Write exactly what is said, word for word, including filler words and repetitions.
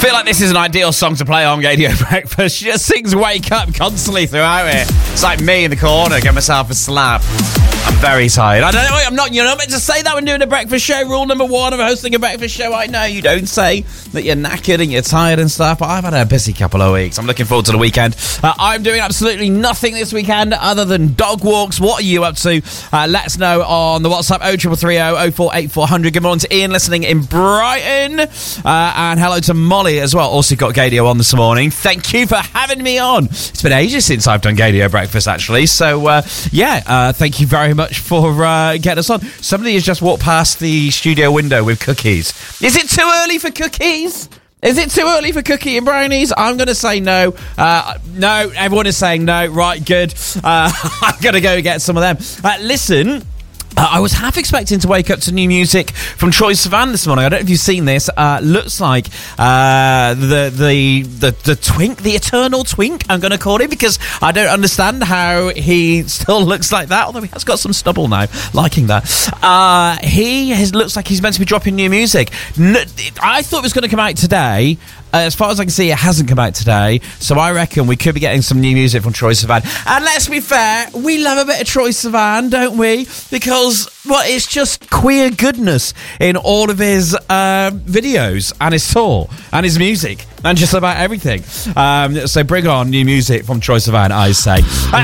feel like this is an ideal song to play on Radio Breakfast. She just sings Wake Up constantly throughout it. It's like me in the corner, get myself a slap. I'm very tired. I don't know, I'm not, you're not meant to say that when doing a breakfast show. Rule number one of hosting a breakfast show, I know you don't say that you're knackered and you're tired and stuff, but I've had a busy couple of weeks. I'm looking forward to the weekend. Uh, I'm doing absolutely nothing this weekend other than dog walks. What are you up to? Uh, let us know on the WhatsApp oh three three oh oh four eight four hundred. Good morning to Ian listening in Brighton. Uh, and hello to Molly as well. Also got Gadio on this morning. Thank you for having me on. It's been ages since I've done Gadio Breakfast, actually. So, uh, yeah, uh, thank you very much for uh, getting us on. Somebody has just walked past the studio window with cookies. Is it too early for cookies? Is it too early for cookie and brownies? I'm going to say no. Uh, no, everyone is saying no. Right, good. Uh, I'm going to go get some of them. Uh, listen... Uh, I was half expecting to wake up to new music from Troye Sivan this morning. I don't know if you've seen this. Uh, looks like uh, the, the the the twink, the eternal twink, I'm going to call him, because I don't understand how he still looks like that, although he has got some stubble now. Liking that. Uh, he has, looks like he's meant to be dropping new music. No, I thought it was going to come out today. Uh, as far as I can see, it hasn't come out today, so I reckon we could be getting some new music from Troye Sivan. And let's be fair, we love a bit of Troye Sivan, don't we? Because, well, it's just queer goodness in all of his uh, videos and his tour and his music and just about everything. Um, so bring on new music from Troye Sivan, I say. Uh,